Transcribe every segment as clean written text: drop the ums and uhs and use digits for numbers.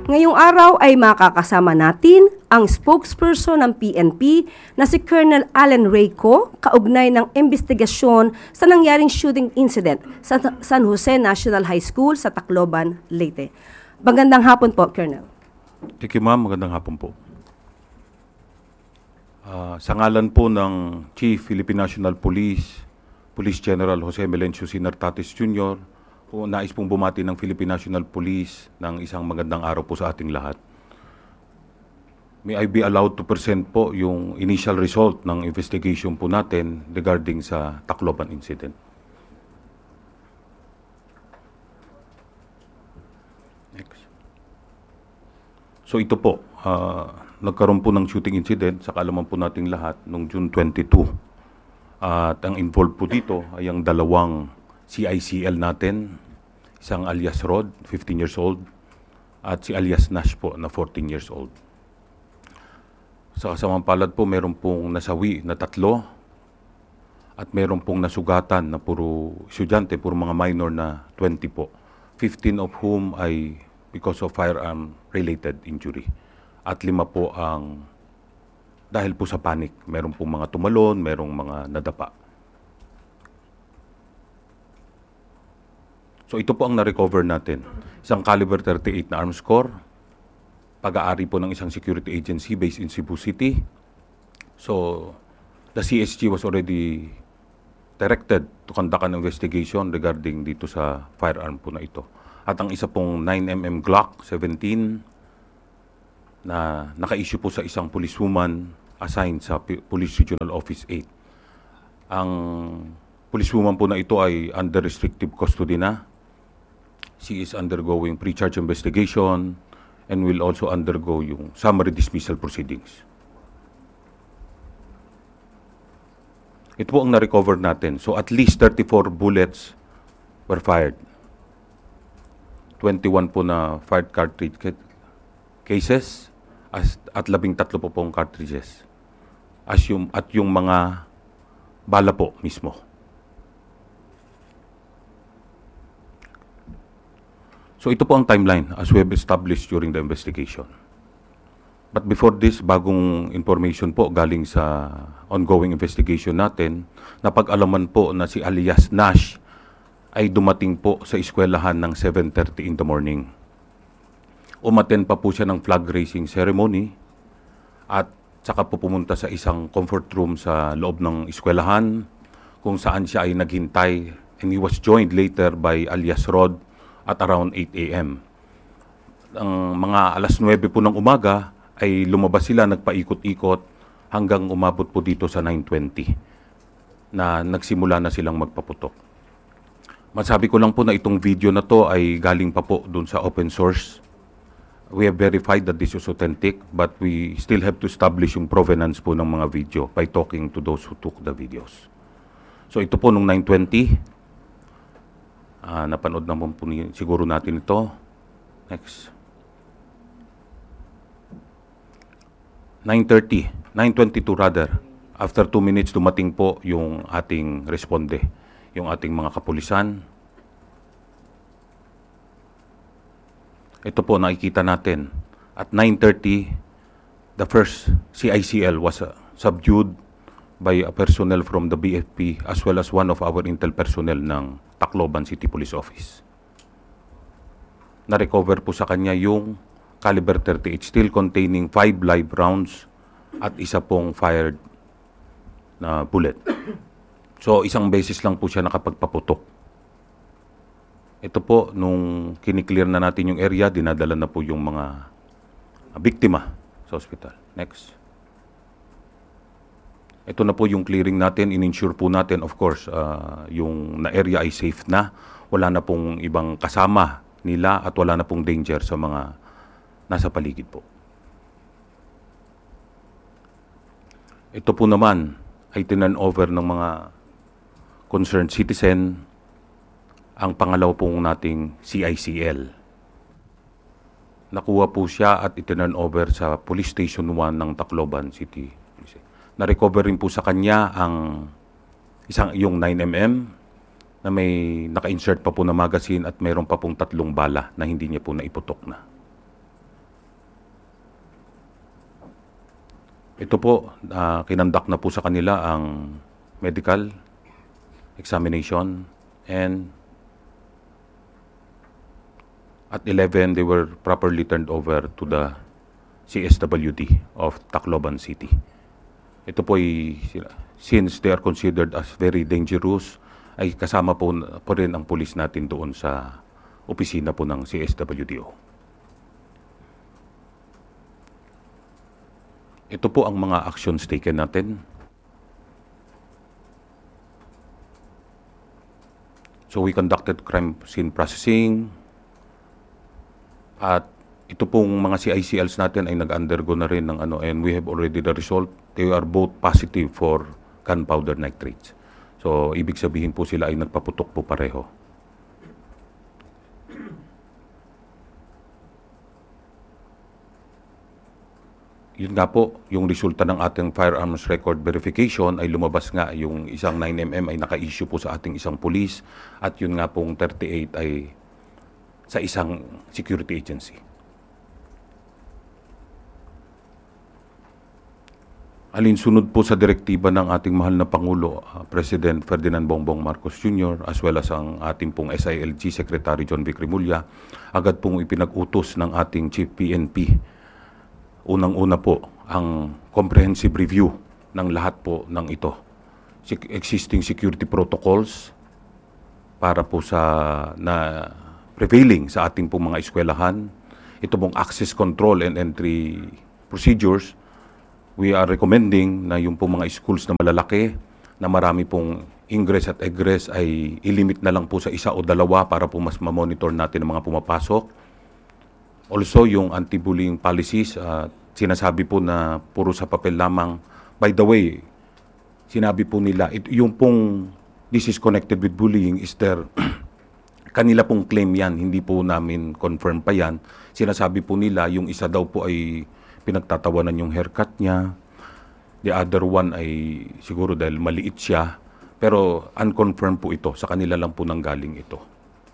Ngayong araw ay makakasama natin ang spokesperson ng PNP na si Colonel Allen Reyco kaugnay ng investigasyon sa nangyaring shooting incident sa San Jose National High School sa Tacloban, Leyte. Magandang hapon po, Colonel. Thank you, ma'am. Magandang hapon po. Sa ngalan po ng Chief Philippine National Police, Police General Jose Melencio Sinartates Jr., nais pong bumati ng Philippine National Police ng isang magandang araw po sa ating lahat. May I be allowed to present po yung initial result ng investigation po natin regarding sa Tacloban incident. Next. So ito po, nagkaroon po ng shooting incident sa kaalaman po nating lahat noong June 22. At ang involved po dito ay ang dalawang CICL natin, isang alias Rod, 15 years old, at si alias Nash po na 14 years old. Sa kasamang palad po, meron pong nasawi na 3 at meron pong nasugatan na puro estudyante, puro mga minor na 20 po. 15 of whom ay because of firearm-related injury. At 5 po ang dahil po sa panic. Meron pong mga tumalon, merong mga nadapa. So ito po ang na-recover natin. Isang caliber 38 na arms core, pag-aari po ng isang security agency based in Cebu City. So the CSG was already directed to conduct an investigation regarding dito sa firearm po na ito. At ang isa pong 9mm Glock 17 na naka-issue po sa isang policewoman assigned sa Police Regional Office 8. Ang policewoman po na ito ay under restrictive custody na. She is undergoing pre-charge investigation and will also undergo yung summary dismissal proceedings. Ito po ang na-recover natin. So at least 34 bullets were fired. 21 po na fired cartridge cases at 13 po pong cartridges. At yung mga bala po mismo. So ito po ang timeline as we have established during the investigation. But before this, bagong information po galing sa ongoing investigation natin, napag-alaman po na si alias Nash ay dumating po sa eskwelahan ng 7:30 in the morning. Umattend pa po siya ng flag raising ceremony at saka po pumunta sa isang comfort room sa loob ng eskwelahan kung saan siya ay naghintay, and he was joined later by alias Rod at around 8 a.m. Ang mga alas 9 po ng umaga ay lumabas sila, nagpaikot-ikot hanggang umabot po dito sa 9:20 na nagsimula na silang magpaputok. Masabi ko lang po na itong video na to ay galing pa po dun sa open source. We have verified that this is authentic, but we still have to establish yung provenance po ng mga video by talking to those who took the videos. So ito po nung 9:20, napanood naman po siguro natin ito. Next. 9:22 rather. After 2 minutes, dumating po yung ating responde, yung ating mga kapulisan. Ito po nakikita natin. At 9:30, the first CICL was subdued by a personnel from the BFP as well as one of our intel personnel ng Tacloban City Police Office. Na-recover po sa kanya yung caliber 38 still containing 5 live rounds at isa pong fired na bullet. So isang beses lang po siya nakapagpaputok. Ito po, nung kiniklear na natin yung area, dinadala na po yung mga biktima sa ospital. Next. Ito na po yung clearing natin. In-ensure po natin, of course, yung na-area ay safe na. Wala na pong ibang kasama nila at wala na pong danger sa mga nasa paligid po. Ito po naman ay tinan over ng mga concerned citizen ang pangalaw pong nating CICL. Nakuha po siya at itinurn over sa Police Station 1 ng Tacloban City. Na-recover rin po sa kanya ang yung 9mm na may naka-insert pa po na magazine at mayroon pa pong 3 bala na hindi niya po naiputok na. Ito po, kinandak na po sa kanila ang medical examination, and at 11, they were properly turned over to the CSWD of Tacloban City. Ito po ay, since they are considered as very dangerous, ay kasama po rin ang pulis natin doon sa opisina po ng CSWDO. Ito po ang mga actions taken natin. So we conducted crime scene processing, at ito pong mga CICLs natin ay nag-undergo na rin ng and we have already the result. They are both positive for gunpowder nitrates. So ibig sabihin po sila ay nagpaputok po pareho. Yun nga po, yung resulta ng ating firearms record verification ay lumabas nga yung isang 9mm ay naka-issue po sa ating isang police, at yun nga pong 38 ay sa isang security agency. Alinsunod po sa direktiba ng ating mahal na Pangulo, President Ferdinand Bongbong Marcos Jr., as well as ang ating pong SILG Secretary John Vic Rimulya, agad pong ipinag-utos ng ating Chief PNP. Unang-una po ang comprehensive review ng lahat po ng ito. Existing security protocols para po sa na prevailing sa ating pong mga eskwelahan. Ito pong access control and entry procedures. We are recommending na yung pong mga schools na malalaki, na marami pong ingress at egress, ay ilimit na lang po sa isa o dalawa para po mas ma-monitor natin ang mga pumapasok. Also, yung anti-bullying policies, sinasabi po na puro sa papel lamang. By the way, sinabi po nila, yung pong this is connected with bullying is there, kanila pong claim yan, hindi po namin confirm pa yan. Sinasabi po nila, yung isa daw po ay pinagtatawanan yung haircut niya. The other one ay siguro dahil maliit siya. Pero unconfirmed po ito, sa kanila lang po nanggaling ito.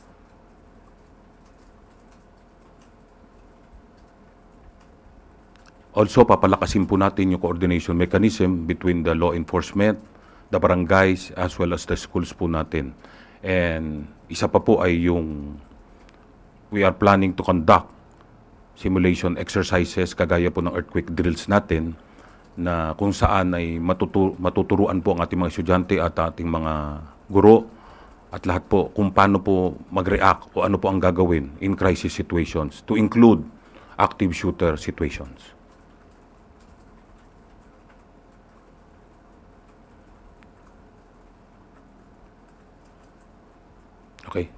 Also, papalakasin po natin yung coordination mechanism between the law enforcement, the barangays, as well as the schools po natin. And isa pa po ay yung we are planning to conduct simulation exercises kagaya po ng earthquake drills natin, na kung saan ay matuturuan po ang ating mga estudyante at ating mga guro at lahat po kung paano po mag-react o ano po ang gagawin in crisis situations, to include active shooter situations. Okay.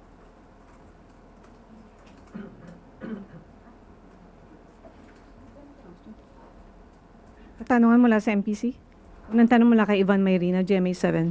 Katanungan mula sa MPC. Unang tanong mula kay Ivan Mayrina, GMA7.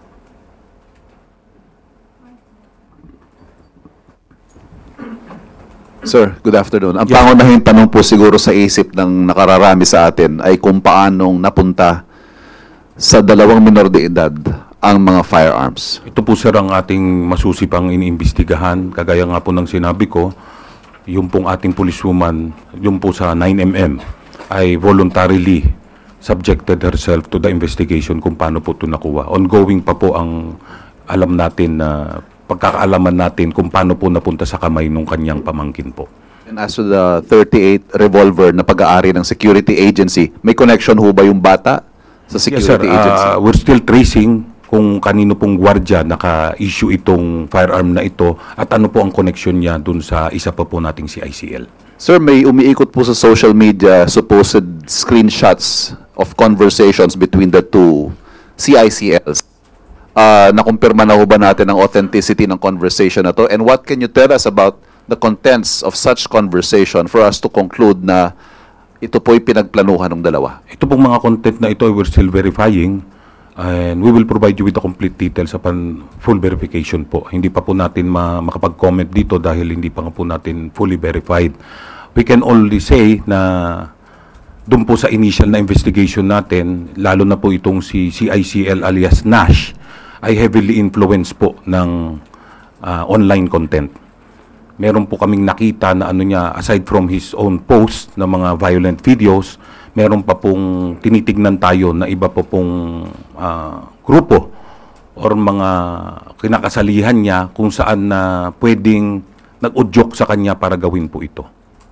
Sir, good afternoon. Ang pangunahing tanong po siguro sa isip ng nakararami sa atin ay kung paanong napunta sa 2 minor de edad ang mga firearms. Ito po sir ang ating masusipang iniimbestigahan. Kagaya nga po ng sinabi ko, yung pong ating policewoman, yung po sa 9mm, ay voluntarily subjected herself to the investigation kung paano po ito nakuha. Ongoing pa po ang alam natin na pagkakaalaman natin kung paano po napunta sa kamay ng kanyang pamangkin po. And as to the 38 revolver na pag-aari ng security agency, may connection ho ba yung bata sa security agency? We're still tracing kung kanino pong gwardiya naka-issue itong firearm na ito at ano po ang connection niya dun sa isa pa po nating CICL. Sir, may umiikot po sa social media supposed screenshots of conversations between the two CICLs. Nakumpirma na ho ba natin ang authenticity ng conversation na to? And what can you tell us about the contents of such conversation for us to conclude na ito po'y pinagplanuhan ng dalawa? Ito pong mga content na ito we're still verifying, and we will provide you with the complete details upon full verification po. Hindi pa po natin makapag-comment dito dahil hindi pa nga po natin fully verified. We can only say na doon po sa initial na investigation natin, lalo na po itong si CICL alias Nash, ay heavily influenced po ng online content. Meron po kaming nakita na ano niya, aside from his own post na mga violent videos, meron pa pong tinitignan tayo na iba po pong grupo or mga kinakasalihan niya kung saan na pwedeng nag-udyok sa kanya para gawin po ito.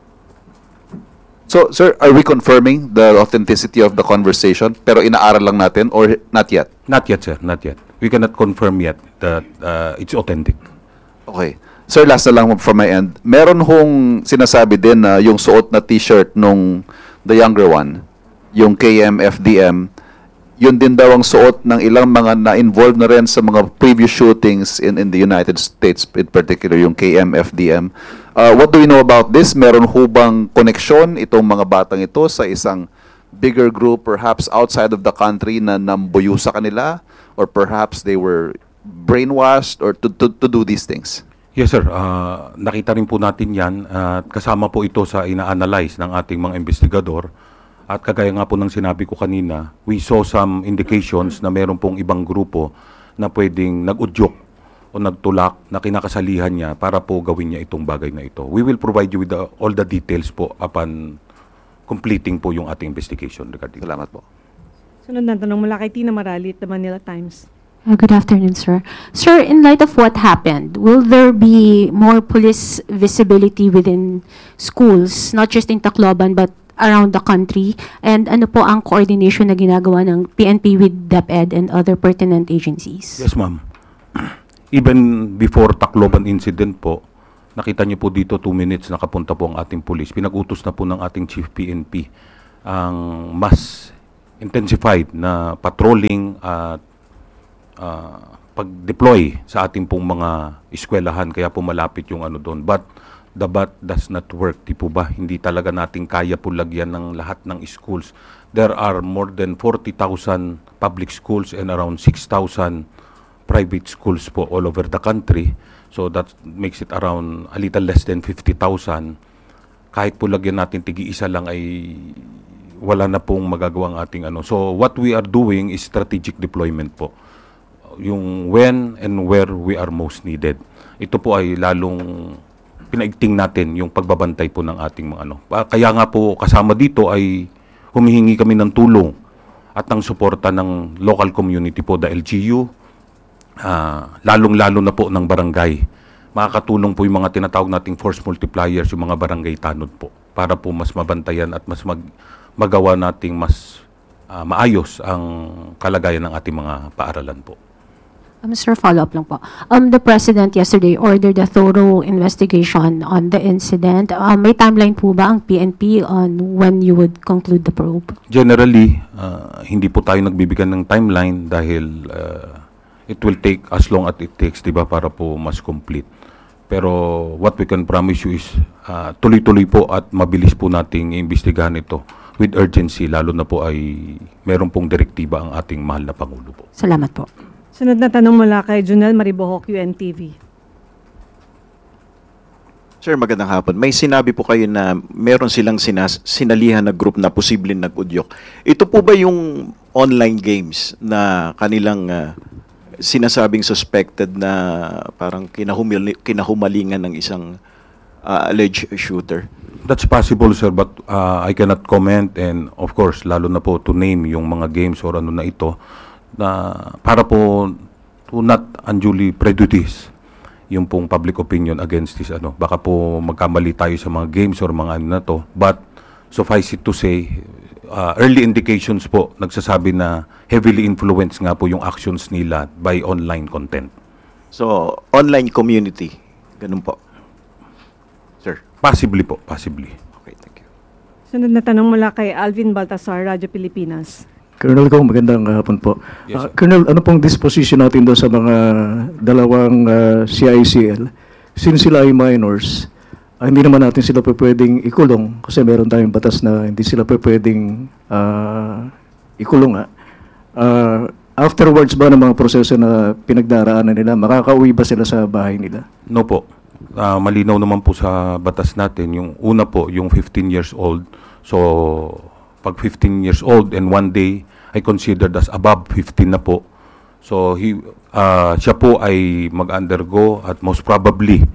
So, sir, are we confirming the authenticity of the conversation pero inaaral lang natin or not yet? Not yet, sir. Not yet. We cannot confirm yet that it's authentic. Okay. Sir, last na lang from my end. Meron hong sinasabi din na yung suot na t-shirt nung the younger one, yung KM-FDM, yun din daw ang suot ng ilang mga na-involved na rin sa mga previous shootings in the United States, in particular yung KM-FDM. What do we know about this? Meron hubang connection itong mga batang ito sa isang bigger group, perhaps outside of the country na nambuyo sa kanila? Or perhaps they were brainwashed or to do these things? Yes, sir. Nakita rin po natin yan at kasama po ito sa ina-analyze ng ating mga investigador. At kagaya nga po ng sinabi ko kanina, we saw some indications na meron pong ibang grupo na pwedeng nag-udyok o nagtulak na kinakasalihan niya para po gawin niya itong bagay na ito. We will provide you with all the details po upon completing po yung ating investigation regarding. Salamat po. Sunod na tanong mula kay Tina Maralit, The Manila Times. Good afternoon, sir. Sir, in light of what happened, will there be more police visibility within schools, not just in Tacloban, but around the country? And ano po ang coordination na ginagawa ng PNP with DepEd and other pertinent agencies? Yes, ma'am. Even before Tacloban incident po, nakita niyo po dito 2 minutes nakapunta po ang ating police. Pinag-utos na po ng ating Chief PNP ang mas intensified na patrolling at pag-deploy sa ating pong mga eskwelahan, kaya po malapit yung ano doon. But the bat does not work, di po ba? Hindi talaga natin kaya po lagyan ng lahat ng schools. There are more than 40,000 public schools and around 6,000 private schools po all over the country. So that makes it around a little less than 50,000. Kahit po lagyan natin tigi-isa lang ay wala na pong magagawang ating ano. So what we are doing is strategic deployment po. Yung when and where we are most needed. Ito po ay lalong pinaigting natin yung pagbabantay po ng ating mga ano. Kaya nga po kasama dito ay humihingi kami ng tulong at ng suporta ng local community po, the LGU, lalong-lalo na po ng barangay. Makakatulong po yung mga tinatawag nating force multipliers, yung mga barangay tanod po, para po mas mabantayan at mas magawa nating mas maayos ang kalagayan ng ating mga paaralan po. Sir, follow-up lang po. The President yesterday ordered a thorough investigation on the incident. May timeline po ba ang PNP on when you would conclude the probe? Generally, hindi po tayo nagbibigyan ng timeline dahil it will take as long as it takes, diba, para po mas complete. Pero what we can promise you is tuloy-tuloy po at mabilis po nating iimbestigahan ito with urgency, lalo na po ay meron pong direktiba ang ating mahal na Pangulo po. Salamat po. Sunod na tanong mula kay Junel Maribohok, UNTV. Sir, magandang hapon. May sinabi po kayo na meron silang sinalihan na group na posibleng nag-udyok. Ito po ba yung online games na kanilang sinasabing suspected na parang kinahumalingan ng isang alleged shooter? That's possible, sir, but I cannot comment, and of course, lalo na po to name yung mga games or ano na ito, na para po to not unduly prejudice yung pong public opinion against this ano. Baka po magkamali tayo sa mga games or mga ano na to, but suffice it to say, early indications po nagsasabi na heavily influenced nga po yung actions nila by online content. So, online community, ganun po. Sir. Possibly po, possibly. Okay, thank you. Sunod na tanong mula kay Alvin Baltasar, Radyo Pilipinas. Colonel Kong, magandang hapon po. Yes, Colonel, ano pong disposition natin doon sa mga dalawang CICL? Since sila ay minors, hindi naman natin sila pwedeng ikulong kasi meron tayong batas na hindi sila pwedeng ikulong. Afterwards ba ng mga proseso na pinagdaraanan nila, makakauwi ba sila sa bahay nila? No po. Malinaw naman po sa batas natin. Yung una po, yung 15 years old. So, pag 15 years old and one day ay considered as above 15 na po. So, siya po ay mag-undergo at most probably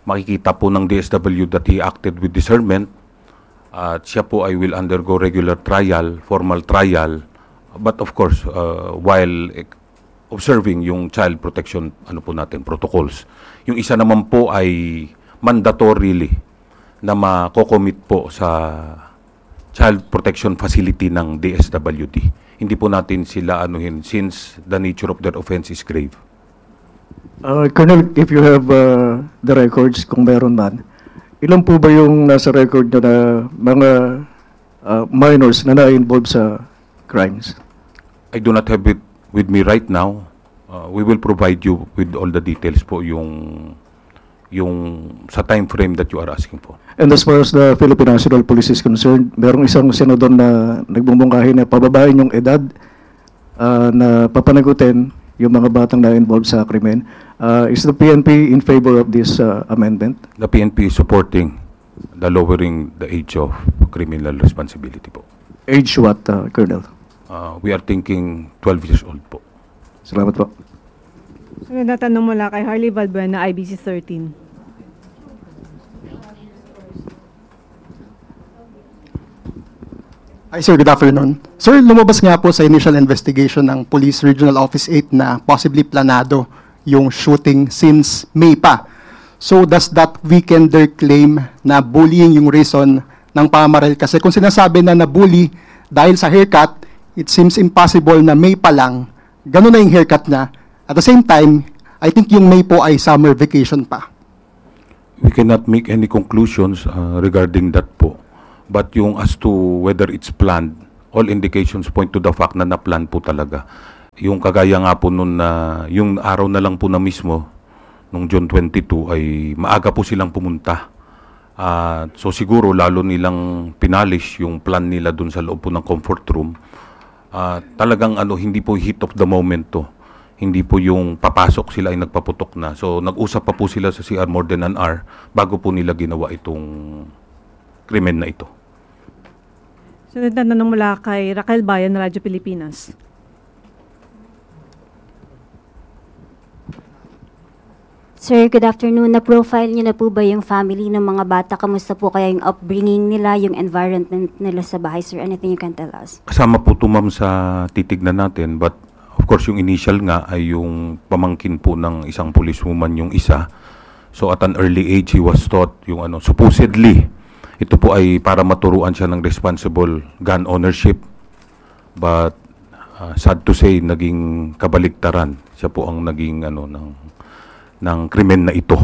makikita po ng DSW that he acted with discernment at siya po ay will undergo regular trial, formal trial, but of course, while observing yung child protection protocols. Yung isa naman po ay mandatorily na makocommit po sa child protection facility ng DSWD. Hindi po natin sila anuhin since the nature of their offense is grave. Colonel, if you have the records, kung meron man, ilan po ba yung nasa record nyo na mga minors na na-involve sa crimes? I do not have it with me right now. We will provide you with all the details po yung sa time frame that you are asking for. And as far as the Philippine National Police is concerned, merong isang senador na nagbumungkahi na pababain yung edad na papanagutin yung mga batang na-involved sa krimen. Is the PNP in favor of this amendment? The PNP is supporting the lowering the age of criminal responsibility po. Age what, Colonel? We are thinking 12 years old po. Salamat po. Sunod na tanong mula kay Harley Valbuena, IBC 13. Hi sir, good afternoon. Sir, lumabas nga po sa initial investigation ng Police Regional Office 8 na possibly planado yung shooting since May pa. So does that weaken their claim na bullying yung reason ng pamamaril? Kasi kung sinasabi na nabully dahil sa haircut, it seems impossible na May pa lang, ganun na yung haircut niya. At the same time, I think yung May po ay summer vacation pa. We cannot make any conclusions regarding that po. But yung as to whether it's planned, all indications point to the fact na na-plan po talaga. Yung kagaya nga po nun na, yung araw na lang po na mismo, nung June 22, ay maaga po silang pumunta. So siguro lalo nilang pinalish yung plan nila dun sa loob po ng comfort room. Talagang hindi po heat of the moment to. Hindi po yung papasok sila ay nagpaputok na. So nag-usap pa po sila sa CR more than an hour bago po nila ginawa itong krimen na ito. Sunod na tanong mula kay Raquel Bayan, Radyo Pilipinas. Sir, good afternoon. Na-profile niyo na po ba yung family ng mga bata? Kamusta po kaya yung upbringing nila, yung environment nila sa bahay? Sir, anything you can tell us? Kasama po ito, ma'am, sa titignan natin. But of course, yung initial nga ay yung pamangkin po ng isang policewoman yung isa. So at an early age, he was taught yung supposedly, ito po ay para maturuan siya ng responsible gun ownership. But sad to say, naging kabaliktaran. Siya po ang naging ng krimen na ito.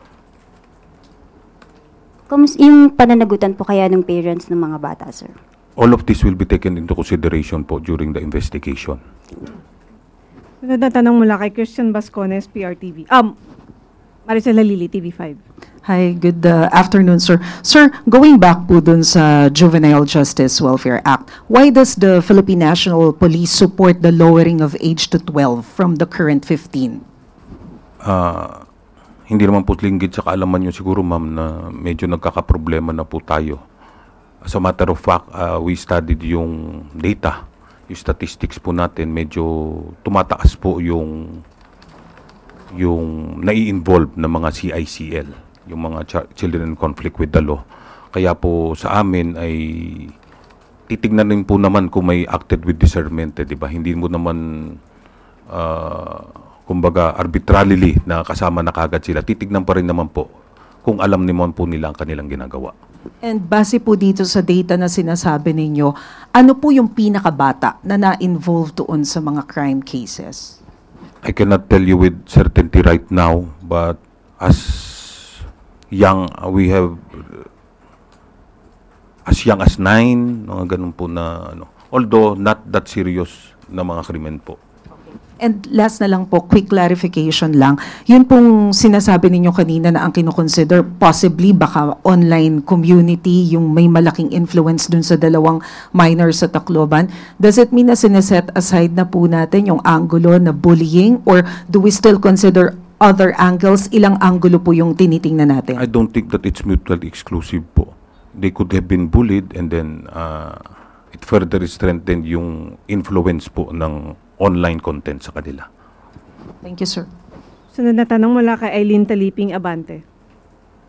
Yung pananagutan po kaya ng parents ng mga bata, sir? All of this will be taken into consideration po during the investigation. Sunod na tanong mula kay Christian Bascones, PRTV. Maricel Halili, TV5. Hi, good afternoon, sir. Sir, going back po dun sa Juvenile Justice Welfare Act, why does the Philippine National Police support the lowering of age to 12 from the current 15? Hindi naman po linggit sa kaalaman nyo siguro, ma'am, na medyo nagkakaproblema na po tayo. As a matter of fact, we studied yung data, yung statistics po natin, medyo tumataas po yung nai-involve na mga CICL, yung mga children in conflict with the law. Kaya po sa amin ay titignan rin po naman kung may acted with discernment, di ba? Hindi mo naman kumbaga arbitrarily na kasama na kagad sila. Titignan pa rin naman po kung alam naman po nila ang kanilang ginagawa. And base po dito sa data na sinasabi ninyo, ano po yung pinakabata na na-involve doon sa mga crime cases? I cannot tell you with certainty right now, but as young, we have as young as 9, mga ganun po na, although not that serious na mga krimen po. And last na lang po, quick clarification lang. Yun pong sinasabi ninyo kanina na ang kinoconsider, possibly baka online community, yung may malaking influence dun sa dalawang minors sa Tacloban. Does it mean na sineset aside na po natin yung angulo na bullying, or do we still consider other angles? Ilang angulo po yung tinitingnan natin? I don't think that it's mutually exclusive po. They could have been bullied and then it further strengthened yung influence po ng online content sa kanila. Thank you, sir. Sunod na tanong mula kay Eileen Taliping, Abante.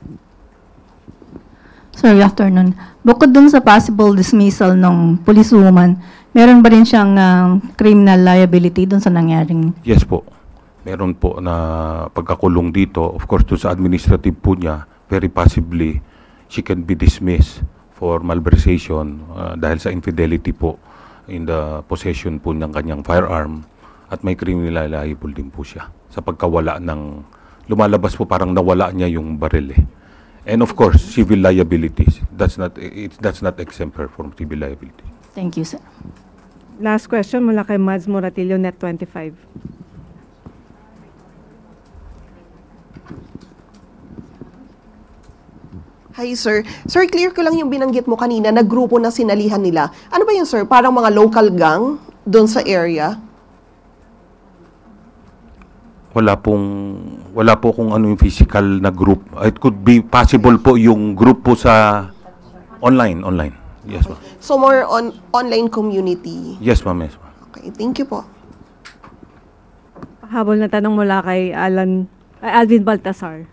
Sir, good afternoon. Bukod dun sa possible dismissal ng policewoman, meron ba rin siyang criminal liability dun sa nangyaring? Yes po. Meron po na pagkakulong dito. Of course, doon sa administrative po niya, very possibly, she can be dismissed for malversation dahil sa infidelity po in the possession po ng kanyang firearm at may criminal liable din po siya sa pagkawala ng, lumalabas po parang nawala niya yung baril eh. And of course, civil liabilities. That's not exempt her from civil liability. Thank you, sir. Last question mula kay Mads Moratillo, Net25. Hi, sir. Sir, clear ko lang yung binanggit mo kanina na grupo na sinalihan nila. Ano ba yun, sir? Parang mga local gang doon sa area? Wala po kung ano yung physical na group. It could be possible po yung group po sa online. Yes, ma'am. So more on online community. Yes, ma'am. Yes, ma'am. Okay, thank you po. Pahabol na tanong mula kay Alvin Baltasar.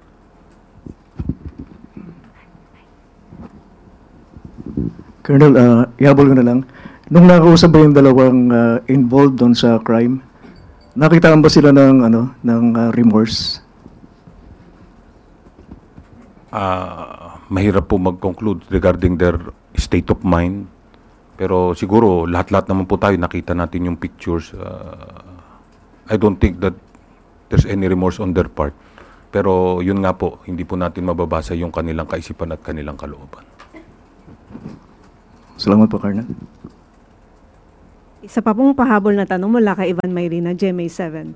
Colonel, ihabol ko na lang. Nung nakausap ba yung dalawang involved doon sa crime, nakitaan ba sila ng remorse? Mahirap po mag-conclude regarding their state of mind. Pero siguro, lahat-lahat naman po tayo, nakita natin yung pictures. I don't think that there's any remorse on their part. Pero yun nga po, hindi po natin mababasa yung kanilang kaisipan at kanilang kalooban. Salamat po, Colonel. Isa pa pong pahabol na tanong mula kay Ivan Mayrina, GMA7.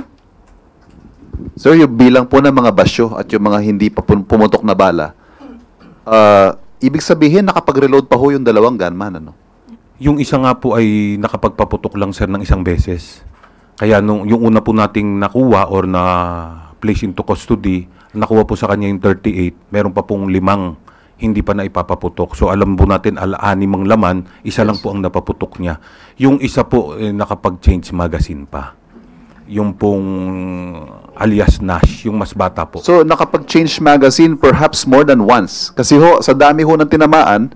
Sir, yung bilang po ng mga basyo at yung mga hindi pa pumutok na bala, ibig sabihin nakapag-reload pa ho yung dalawang gunman, ano? Yung isa nga po ay nakapagpaputok lang, sir, ng isang beses. Kaya yung una po nating nakuha or na place into custody, nakuha po sa kanya yung 38, meron pa pong 5 hindi pa na ipapaputok. So alam po natin, 6 ang laman, isa lang po ang napaputok niya. Yung isa po nakapag-change magazine pa. Yung pong alias Nash, yung mas bata po. So nakapag-change magazine perhaps more than once. Kasi ho, sa dami ho ng tinamaan,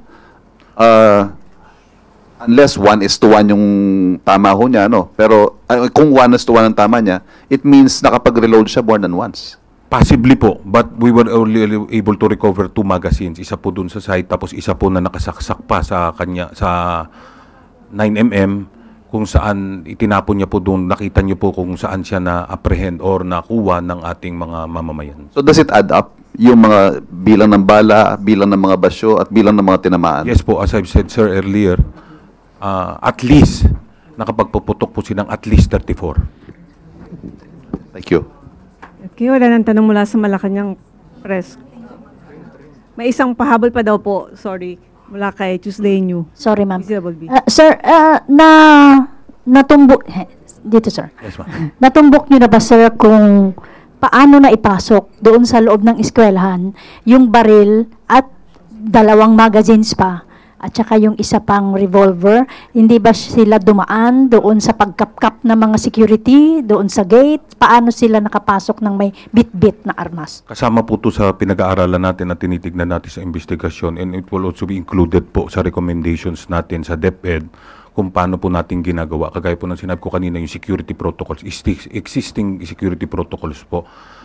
unless 1:1 yung tama ho niya, no? Pero kung 1:1 ang tama niya, it means nakapag-reload siya more than once. Possibly po, but we were only able to recover 2 magazines. Isa po dun sa site, tapos isa po na nakasaksak pa sa kanya, sa 9mm, kung saan itinapon niya po dun, nakita niyo po kung saan siya na-apprehend or nakuha ng ating mga mamamayan. So does it add up? Yung mga bilang ng bala, bilang ng mga basyo, at bilang ng mga tinamaan? Yes po, as I've said, sir, earlier, at least, nakapagpuputok po silang at least 34. Thank you. Okay, wala nang tanong mula sa Malacanang Press. May isang pahabol pa daw po, sorry, mula kay Tuesday New. Sorry, ma'am. Visible B. Sir, natumbok, dito sir. Yes, ma'am. Natumbok nyo na ba, sir, kung paano na ipasok doon sa loob ng eskwelahan yung baril at 2 magazines pa at saka yung isa pang revolver? Hindi ba sila dumaan doon sa pagkapkap ng mga security, doon sa gate? Paano sila nakapasok ng may bit-bit na armas? Kasama po ito sa pinag-aaralan natin at tinitignan natin sa investigasyon, and it will also be included po sa recommendations natin sa DepEd kung paano po natin ginagawa. Kagaya po ng sinabi ko kanina, yung security protocols, existing security protocols po,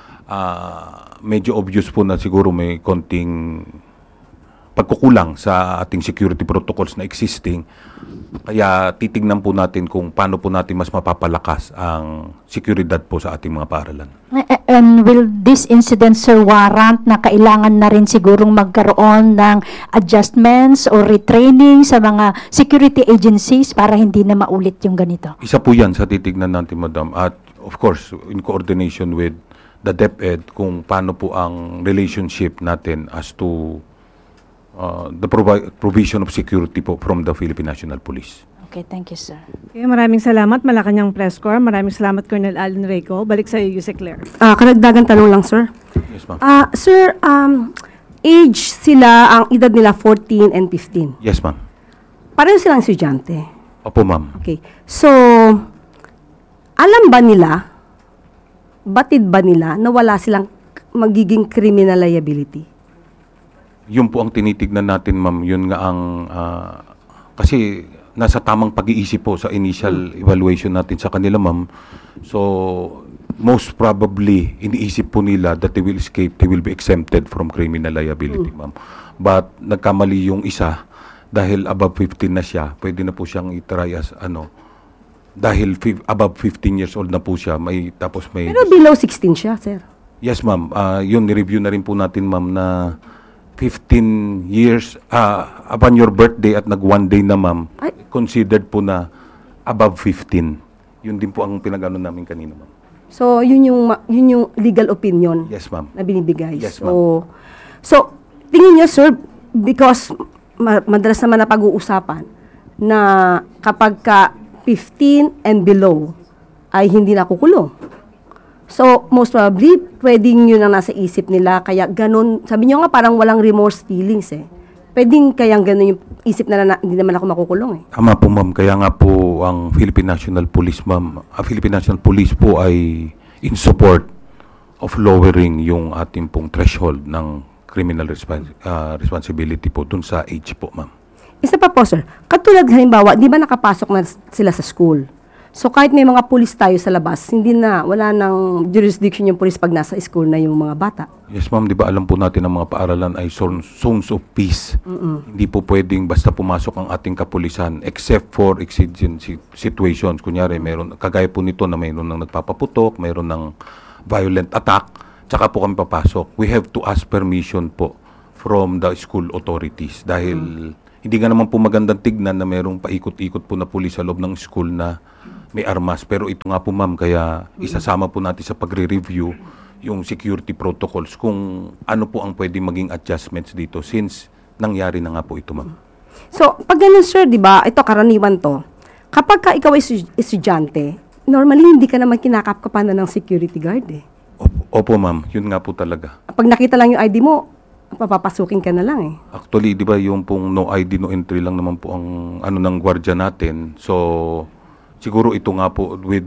medyo obvious po na siguro may konting pagkukulang sa ating security protocols na existing. Kaya titignan po natin kung paano po natin mas mapapalakas ang seguridad po sa ating mga paaralan. And will this incident, sir, warrant na kailangan na rin sigurong magkaroon ng adjustments or retraining sa mga security agencies para hindi na maulit yung ganito? Isa po yan sa titignan natin, madam. At of course, in coordination with the DepEd, kung paano po ang relationship natin as to the provision of security po from the Philippine National Police. Okay, thank you, sir. Okay, maraming salamat, Malacanang Press Corps. Maraming salamat, Colonel Allen Reyco. Balik sa iyo, Yusek Claire. Karagdagan tanong lang, sir. Yes, ma'am. Sir, age sila, ang edad nila 14 and 15. Yes, ma'am. Pareho silang estudyante. Opo, ma'am. Okay. So, alam ba nila, batid ba nila na wala silang magiging criminal liability? Yun po ang tinitignan natin, ma'am. Yun nga ang, kasi nasa tamang pag-iisip po sa initial evaluation natin sa kanila, ma'am. So, most probably, iniisip po nila that they will escape, they will be exempted from criminal liability, ma'am. But, nagkamali yung isa, dahil above 15 na siya, pwede na po siyang itry as, dahil above 15 years old na po siya, tapos may... Pero below 16 siya, sir. Yes, ma'am. Yun, ni-review na rin po natin, ma'am, na 15 years, upon your birthday at nag-1 day na, ma'am, considered po na above 15. Yun din po ang pinag-ano namin kanina, ma'am. So, yun yung legal opinion Yes, ma'am. na binibigay. Yes, So, tingin niyo, sir, because madalas naman na pag-uusapan na kapag ka 15 and below ay hindi nakukulong. So, most probably, pwedeng yun ang nasa isip nila. Kaya ganun, sabi nyo nga parang walang remorse feelings eh. Pwedeng kayang ganun yung isip na hindi naman ako makukulong eh. Tama po, ma'am. Kaya nga po ang Philippine National Police, ma'am, Philippine National Police po ay in support of lowering yung ating pong threshold ng criminal responsibility po dun sa age po, ma'am. Isa pa po, sir. Katulad halimbawa, di ba nakapasok na sila sa school? So kahit may mga pulis tayo sa labas, wala nang jurisdiction yung pulis pag nasa school na yung mga bata. Yes, ma'am. Di ba alam po natin ang mga paaralan ay zones of peace. Hindi po pwedeng basta pumasok ang ating kapulisan except for exigency situations. Kunyari, kagaya po nito na mayroon ng nagpapaputok, mayroon ng violent attack, tsaka po kami papasok. We have to ask permission po from the school authorities dahil hindi nga naman po magandang tignan na mayroong paikot-ikot po na pulis sa loob ng school na may armas. Pero ito nga po, ma'am, kaya isasama po natin sa pagre-review yung security protocols kung ano po ang pwedeng maging adjustments dito since nangyari na nga po ito, ma'am. So, pag ganun, sir, di ba, ito karaniwan to, kapag ka ikaw ay estudyante, normally hindi ka naman kinakapkapan ng security guard eh. Opo, ma'am. Yun nga po talaga. Pag nakita lang yung ID mo, papapasukin ka na lang eh. Actually, di ba yung pong no ID, no entry lang naman po ang ng gwardiya natin. So, siguro ito nga po with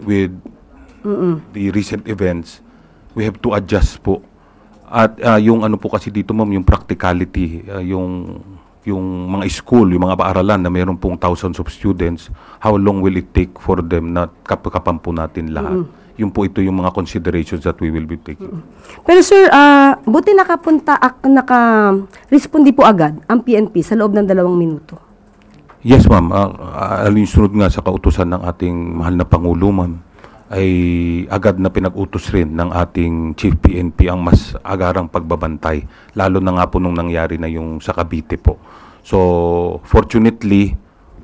the recent events, we have to adjust po. At yung ano po kasi dito, ma'am, yung practicality, yung mga school, yung mga paaralan na mayroon pong thousands of students, how long will it take for them na kapan po natin lahat? Yung po ito yung mga considerations that we will be taking. Pero sir, buti naka-respondi po agad ang PNP sa loob ng 2 minuto. Yes, ma'am. Alinsunod nga sa kautusan ng ating mahal na Pangulo, ma'am, ay agad na pinag-utos rin ng ating Chief PNP ang mas agarang pagbabantay. Lalo na nga po nung nangyari na yung sa Cavite po. So, fortunately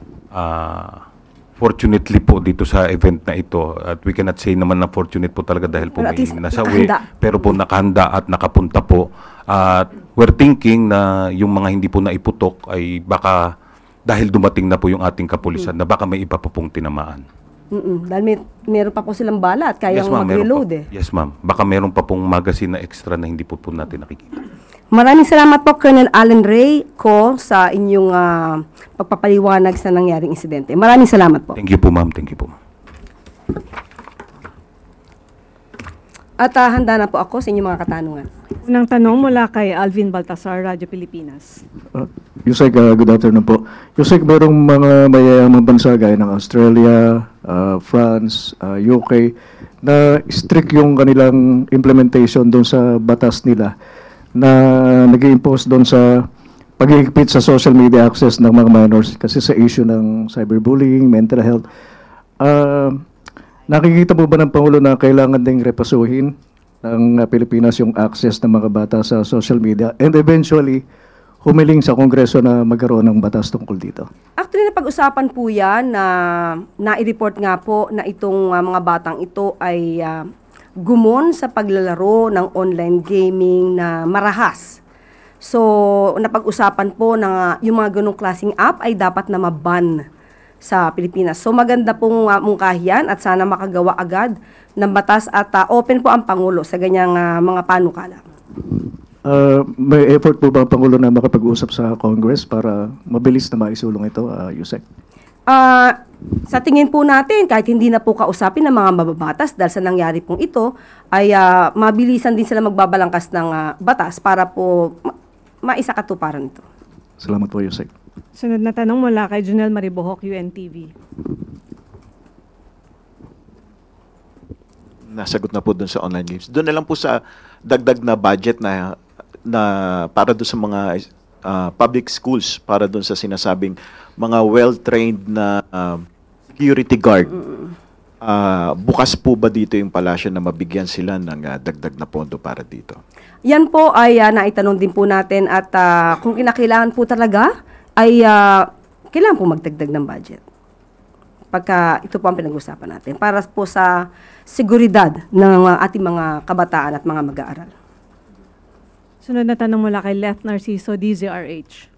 po dito sa event na ito, at we cannot say naman na fortunate po talaga dahil po may nasawi, pero po nakahanda at nakapunta po. At we're thinking na yung mga hindi po naiputok ay baka dahil dumating na po yung ating kapulisan na baka may iba pa pong tinamaan. Dahil meron pa po silang bala at kayang mag-reload eh. Yes, ma'am. Baka meron pa pong magazine na extra na hindi po natin nakikita. Maraming salamat po, Colonel Allen Ray ko sa inyong pagpapaliwanag sa nangyaring insidente. Maraming salamat po. Thank you po, ma'am. Thank you po, ma'am. At handa na po ako sa inyong mga katanungan. Unang tanong mula kay Alvin Baltasar, Radyo Pilipinas. Yusek, good afternoon po. Yusek, merong mga mayayamang bansa gaya ng Australia, France, UK, na strict yung kanilang implementation doon sa batas nila na nag-i-impose doon sa paghihigpit sa social media access ng mga minors kasi sa issue ng cyberbullying, mental health. Nakikita mo ba ng Pangulo na kailangan ding repasuhin ng Pilipinas yung access ng mga bata sa social media and eventually humiling sa Kongreso na magkaroon ng batas tungkol dito? Actually, napag-usapan po yan na nai-report nga po na itong mga batang ito ay gumon sa paglalaro ng online gaming na marahas. So, napag-usapan po na yung mga ganong klaseng app ay dapat na maban sa Pilipinas. So, maganda pong mungkahiyan at sana makagawa agad ng batas at open po ang Pangulo sa ganyang mga panukala. May effort po ba ang Pangulo na makapag-usap sa Congress para mabilis na maisulong ito, Yusek? Sa tingin po natin, kahit hindi na po kausapin ng mga mababatas dahil sa nangyari pong ito, ay mabilisan din sila magbabalangkas ng batas para po maisakatuparan ito. Salamat po, Yusek. Sunod na tanong mula kay Junel Maribohok, UNTV. Nasagot na po doon sa online games. Doon na lang po sa dagdag na budget na para doon sa mga public schools, para doon sa sinasabing mga well-trained na security guard. Bukas po ba dito yung palasyo na mabigyan sila ng dagdag na pondo para dito? Yan po ay naitanong din po natin at kung kinakailangan po talaga ay kailangan po magdagdag ng budget. Pagka ito po ang pinag-usapan natin para po sa seguridad ng ating mga kabataan at mga mag-aaral. Sunod na tanong mula kay Leth Narciso, DZRH.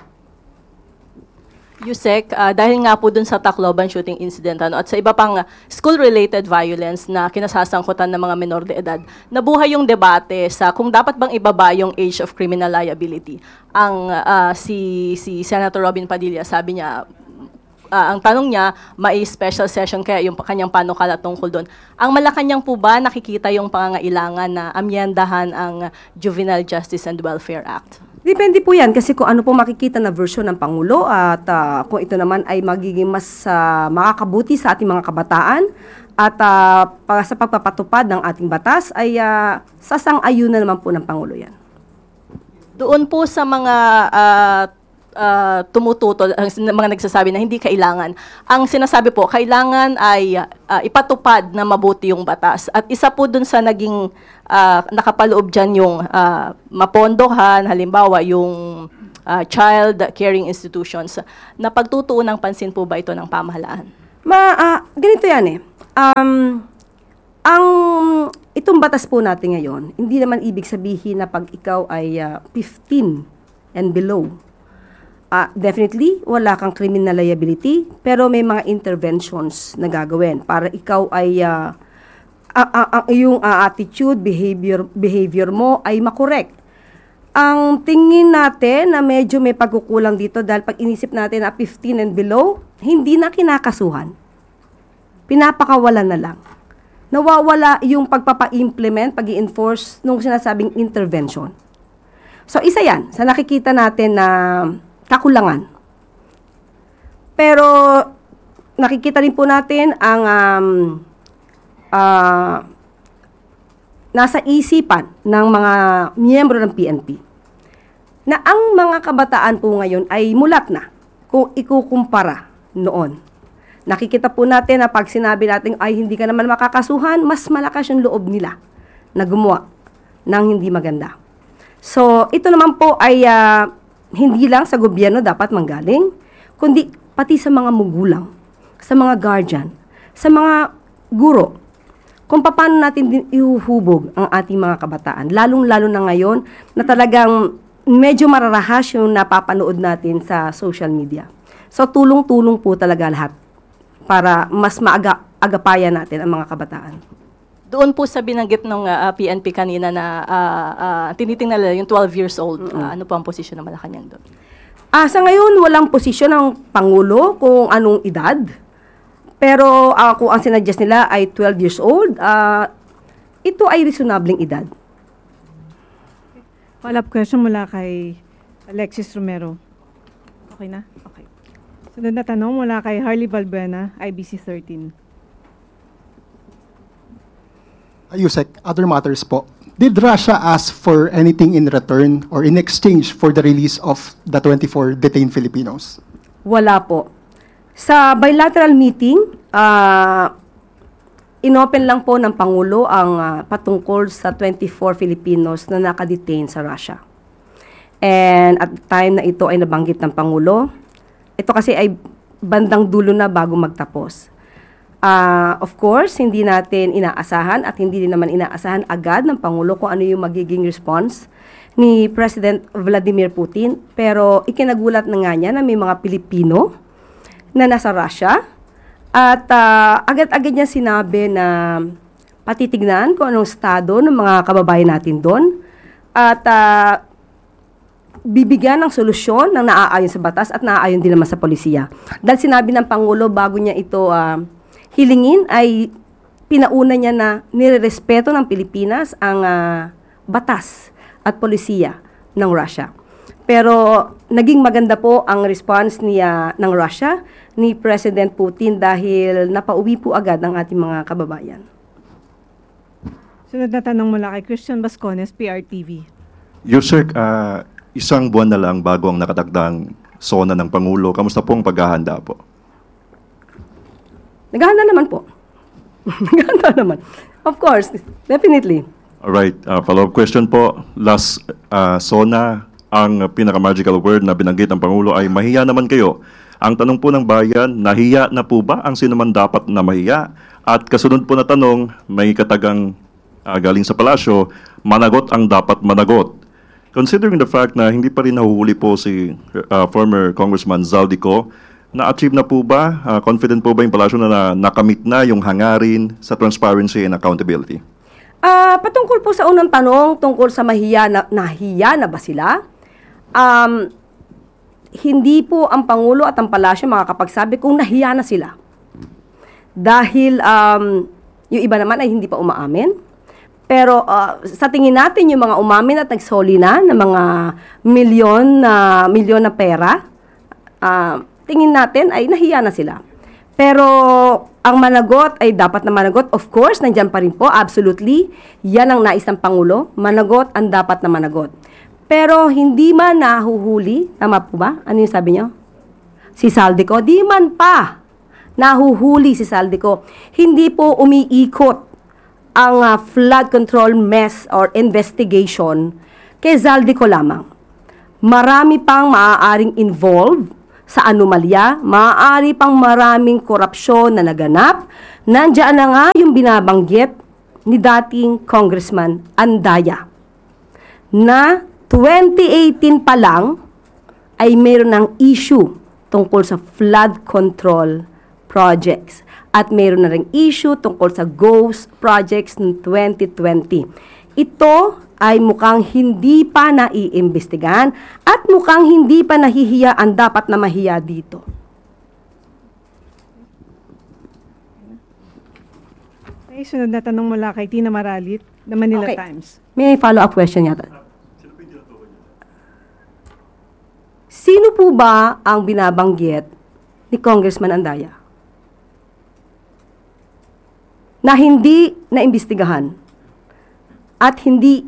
Yusek, dahil nga po dun sa Tacloban shooting incident at sa iba pang school-related violence na kinasasangkutan ng mga menor de edad, nabuhay yung debate sa kung dapat bang ibaba yung age of criminal liability. Si Senator Robin Padilla, sabi niya, ang tanong niya, may special session kaya yung kanyang panukala tungkol doon. Ang Malacanang po ba nakikita yung pangangailangan na amyendahan ang Juvenile Justice and Welfare Act? Depende po yan kasi kung ano po makikita na version ng Pangulo at kung ito naman ay magiging mas makakabuti sa ating mga kabataan at sa pagpapatupad ng ating batas ay sasang-ayunan naman po ng Pangulo yan. Doon po sa mga tumututol, mga nagsasabi na hindi kailangan. Ang sinasabi po, kailangan ay ipatupad na mabuti yung batas. At isa po dun sa naging nakapaloob dyan yung mapondohan, halimbawa yung child caring institutions. Na pagtutuon ng pansin po ba ito ng pamahalaan? Ganito yan eh. Itong batas po natin ngayon, hindi naman ibig sabihin na pag ikaw ay 15 and below, definitely, wala kang criminal liability, pero may mga interventions na gagawin para ikaw ay, yung attitude, behavior mo ay makorek. Ang tingin natin na medyo may pagkukulang dito dahil pag inisip natin na 15 and below, hindi na kinakasuhan. Pinapakawalan na lang. Nawawala yung pagpapa-implement, pag-i-enforce nung sinasabing intervention. So, isa yan sa nakikita natin na kakulangan. Pero nakikita rin po natin ang nasa isipan ng mga miyembro ng PNP na ang mga kabataan po ngayon ay mulat na kung ikukumpara noon. Nakikita po natin na pag sinabi natin ay hindi ka naman makakasuhan, mas malakas yung loob nila na gumawa ng hindi maganda. So, ito naman po ay hindi lang sa gobyerno dapat manggaling, kundi pati sa mga magulang, sa mga guardian, sa mga guro, kung paano natin din ihuhubog ang ating mga kabataan. Lalong-lalo na ngayon na talagang medyo mararahas yung napapanood natin sa social media. So, tulong-tulong po talaga lahat para mas agapayan natin ang mga kabataan. Doon po sa binanggit ng PNP kanina na tinitingnan nila yung 12 years old, ano po ang posisyon ng Malacanang doon? Sa ngayon, walang posisyon ng Pangulo kung anong edad. Pero kung ang sinuggest nila ay 12 years old, ito ay reasonabling edad. Follow-up question mula kay Alexis Romero. Okay na? Okay. Sunod na tanong mula kay Harley Valbuena, IBC 13. Yusek, other matters po. Did Russia ask for anything in return or in exchange for the release of the 24 detained Filipinos? Wala po. Sa bilateral meeting, inopen lang po ng Pangulo ang patungkol sa 24 Filipinos na nakadetain sa Russia. And at the time na ito ay nabanggit ng Pangulo, ito kasi ay bandang dulo na bago magtapos. Of course, hindi natin inaasahan at hindi din naman inaasahan agad ng Pangulo kung ano yung magiging response ni President Vladimir Putin. Pero ikinagulat na nga niya na may mga Pilipino na nasa Russia at agad-agad niya sinabi na patitignan kung anong estado ng mga kababayan natin doon at bibigyan ng solusyon ng naaayon sa batas at naaayon din naman sa polisiya. Dahil sinabi ng Pangulo bago niya ito hilingin ay pinauna niya na nirerespeto ng Pilipinas ang batas at polisiya ng Russia. Pero naging maganda po ang response ng Russia, ni President Putin dahil napauwi po agad ng ating mga kababayan. Sunod na tanong mula kay Christian Bascones, PRTV. Yes, sir. Isang buwan na lang bago ang nakatagdang SONA ng Pangulo. Kamusta po ang paghahanda po? Naghahanda naman po. Naghahanda naman. Of course, definitely. Alright, follow-up question po. Last SONA, ang pinaka-magical word na binanggit ng Pangulo ay mahiya naman kayo. Ang tanong po ng bayan, nahiya na po ba ang sino man dapat na mahiya? At kasunod po na tanong, may katagang galing sa palasyo, managot ang dapat managot. Considering the fact na hindi pa rin nahuhuli po si former Congressman Zaldico, na-achieve na po ba, confident po ba yung palasyo na nakamit na yung hangarin sa transparency and accountability? Patungkol po sa unang tanong, tungkol sa nahiya na ba sila? Hindi po ang Pangulo at ang palasyo makakapagsabi kung nahiya na sila. Dahil yung iba naman ay hindi pa umaamin. Pero sa tingin natin, yung mga umamin at nagsoli na ng mga milyon na pera, tingin natin ay nahiya na sila. Pero ang managot ay dapat na managot. Of course, nandyan pa rin po, absolutely. Yan ang nais ng Pangulo. Managot ang dapat na managot. Pero hindi man nahuhuli, tama po ba? Ano yung sabi niyo? Si Zaldico, di man pa nahuhuli si Zaldico. Hindi po umiikot ang flood control mess or investigation kay Zaldico lamang. Marami pang maaaring involved sa anomalya, maaari pang maraming korupsyon na naganap. Nandiyan na nga yung binabanggit ni dating Congressman Andaya na 2018 pa lang ay mayroon ng issue tungkol sa flood control projects. At mayroon na ring issue tungkol sa ghost projects ng 2020. Ito ay mukhang hindi pa naiimbestigahan at mukhang hindi pa nahihiya ang dapat na mahiya dito. Okay, sunod na tanong mula kay Tina Maralit, The Manila Times. May follow-up question yata. Sino po ba ang binabanggit ni Congressman Andaya na hindi naimbestigahan at hindi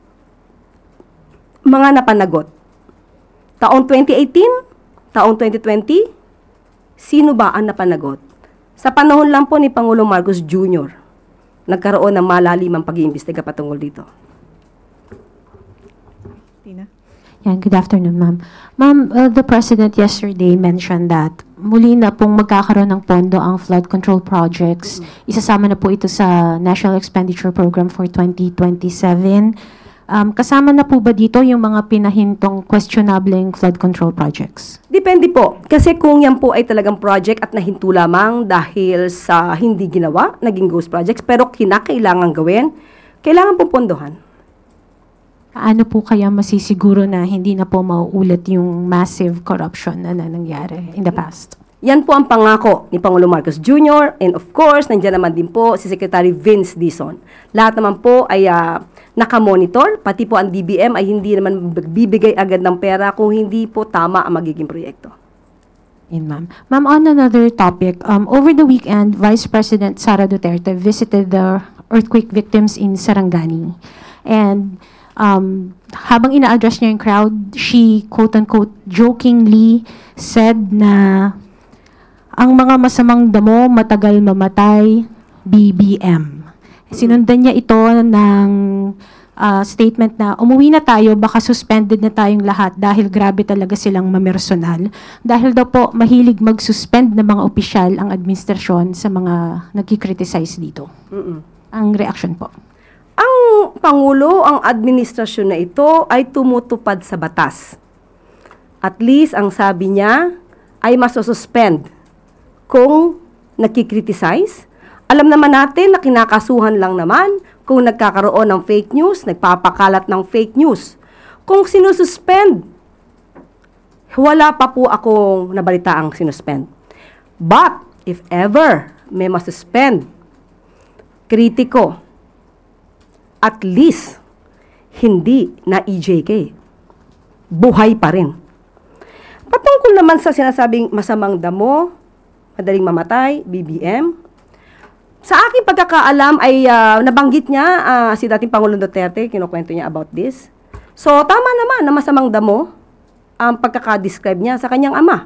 mga napanagot? Taong 2018, taong 2020, sino ba ang napanagot? Sa panahon lang po ni Pangulong Marcos Jr., nagkaroon ng malalimang pag-iimbestiga patungkol dito. Tina? Yeah, good afternoon, ma'am. Ma'am, the President yesterday mentioned that muli na pong magkakaroon ng pondo ang flood control projects. Isasama na po ito sa National Expenditure Program for 2027. Kasama na po ba dito yung mga pinahintong questionableng flood control projects? Depende po. Kasi kung yan po ay talagang project at nahinto lamang dahil sa hindi ginawa, naging ghost projects, pero kinakailangan gawin, kailangan po pondohan. Paano po kaya masisiguro na hindi na po mauulit yung massive corruption na nangyari in the past? Yan po ang pangako ni Pangulong Marcos Jr. And of course, nandiyan naman din po si Secretary Vince Dizon. Lahat naman po ay nakamonitor, pati po ang DBM ay hindi naman bibigay agad ng pera kung hindi po tama ang magiging proyekto. Ma'am. Ma'am, on another topic, over the weekend, Vice President Sara Duterte visited the earthquake victims in Sarangani. And habang ina-address niya yung crowd, she quote-unquote jokingly said na ang mga masamang damo matagal mamatay, BBM. Sinundan niya ito ng statement na umuwi na tayo, baka suspended na tayong lahat dahil grabe talaga silang mamersonal. Dahil daw po mahilig mag-suspend ng mga opisyal ang administrasyon sa mga nagkikriticize dito. Ang reaction po. Ang Pangulo, ang administrasyon na ito ay tumutupad sa batas. At least, ang sabi niya ay masususpend kung nakikriticize. Alam naman natin na kinakasuhan lang naman kung nagkakaroon ng fake news, nagpapakalat ng fake news. Kung sinususpend, wala pa po akong nabalita ang sinuspend. But, if ever may masuspend, kritiko, at least, hindi na EJK. buhay pa rin. Patungkol naman sa sinasabing masamang damo, madaling mamatay, BBM, sa aking pagkakaalam ay nabanggit niya si dating Pangulong Duterte, kinukwento niya about this. So, tama naman na masamang damo ang pagkakadescribe niya sa kanyang ama.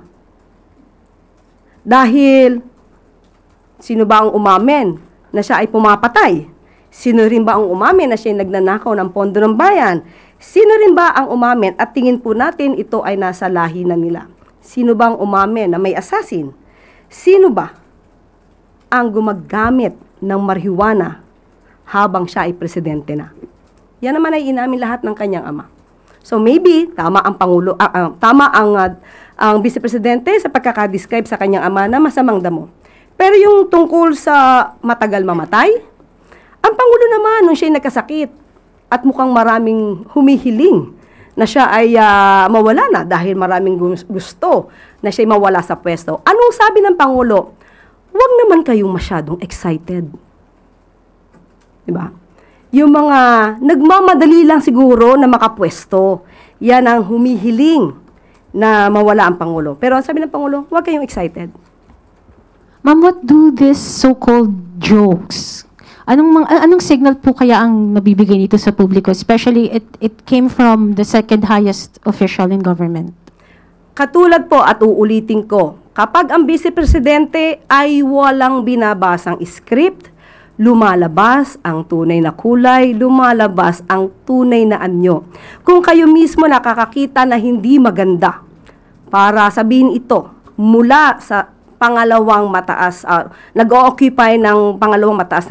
Dahil, sino ba ang umamin na siya ay pumapatay? Sino rin ba ang umamin na siya ay nagnanakaw ng pondo ng bayan? Sino rin ba ang umamin at tingin po natin ito ay nasa lahi na nila? Sino ba ang umamin na may assassin? Sino ba ang gumagamit ng marijuana habang siya ay presidente na? Yan naman ay inamin lahat ng kanyang ama. So maybe tama ang pangulo, tama ang vice presidente sa pagkaka-describe sa kanyang ama na masamang damo. Pero yung tungkol sa matagal mamatay, ang pangulo naman nung siya ay nagkasakit at mukhang maraming humihiling na siya ay mawala na dahil maraming gusto na siya ay mawala sa pwesto. Anong sabi ng pangulo? Huwag naman kayong masyadong excited. Diba? Yung mga nagmamadali lang siguro na makapwesto, yan ang humihiling na mawala ang Pangulo. Pero ang sabi ng Pangulo, huwag kayong excited. Ma'am, what do these so-called jokes? Anong signal po kaya ang nabibigay nito sa publiko? Especially, it came from the second highest official in government. Katulad po at uulitin ko, kapag ang Vice Presidente ay walang binabasang script, lumalabas ang tunay na kulay, lumalabas ang tunay na anyo. Kung kayo mismo nakakakita na hindi maganda, para sabihin ito, mula sa pangalawang mataas, nag-occupy ng pangalawang mataas